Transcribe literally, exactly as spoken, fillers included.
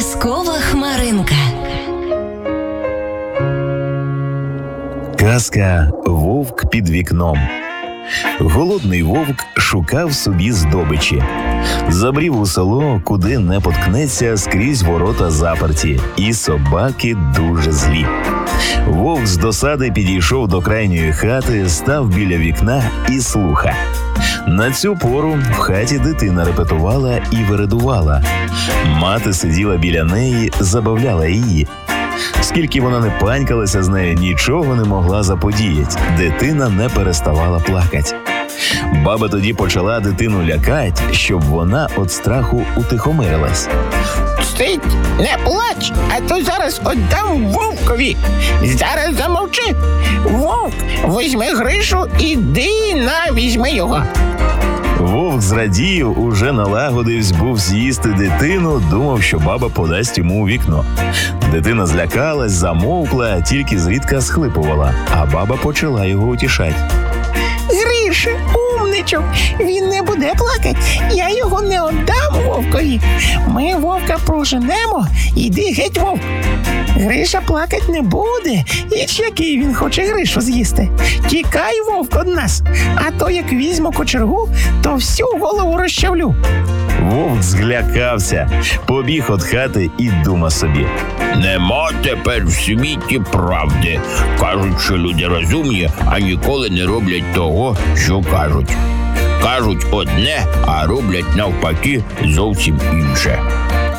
Казкова хмаринка. Казка «Вовк під вікном». Голодний вовк шукав собі здобичі. Забрів у село, куди не поткнеться, скрізь ворота заперті, і собаки дуже злі. Вовк з досади підійшов до крайньої хати, став біля вікна і слуха. На цю пору в хаті дитина репетувала і виридувала. Мати сиділа біля неї, забавляла її. Скільки вона не панькалася з нею, нічого не могла заподіять. Дитина не переставала плакать. Баба тоді почала дитину лякать, щоб вона від страху утихомирилась. Стить, не плач, а то зараз віддам вовкові. Зараз замовчи. Вовк, візьми Гришу, іди на, візьми його. Вовк зрадів, уже налагодивсь був з'їсти дитину, думав, що баба подасть йому у вікно. Дитина злякалась, замовкла, тільки зрідка схлипувала, а баба почала його утішати. Гриша, умничок, він не буде плакати, я його не віддам вовкові. Ми вовка проженемо, іди геть, вовк. Гриша плакать не буде, і який він хоче Гришу з'їсти. Тікай, вовк, від нас, а то як візьму кочергу, то всю голову розчавлю. Вовк зглякався, побіг від хати і дума собі. Нема тепер в світі правди. Кажуть, що люди розумні, а ніколи не роблять того, що кажуть. Кажуть одне, а роблять навпаки зовсім інше.